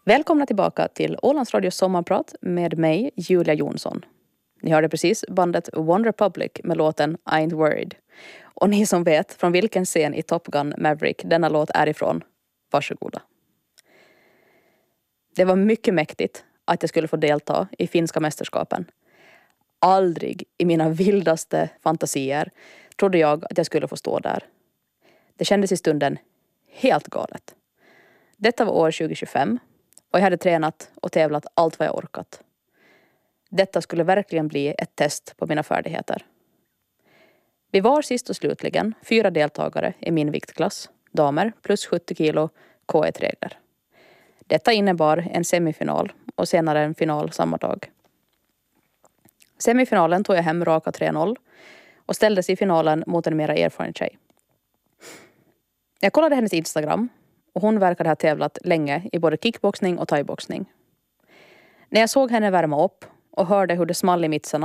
Välkomna tillbaka till Ålands Radios sommarprat med mig, Julia Jonsson. Ni hörde precis bandet One Republic med låten I Ain't Worried. Och ni som vet från vilken scen i Top Gun Maverick denna låt är ifrån, varsågoda. Det var mycket mäktigt att jag skulle få delta i finska mästerskapen. Aldrig i mina vildaste fantasier trodde jag att jag skulle få stå där. Det kändes i stunden helt galet. Detta var år 2025 och jag hade tränat och tävlat allt vad jag orkat. Detta skulle verkligen bli ett test på mina färdigheter. Vi var sist och slutligen 4 deltagare i min viktklass, damer plus 70 kilo K1-regler. Detta innebar en semifinal och senare en final samma dag. Semifinalen tog jag hem raka 3-0 och ställdes i finalen mot en mera erfaren tjej. Jag kollade hennes Instagram och hon verkade ha tävlat länge i både kickboxning och thaiboxning. När jag såg henne värma upp och hörde hur det small i mittsarna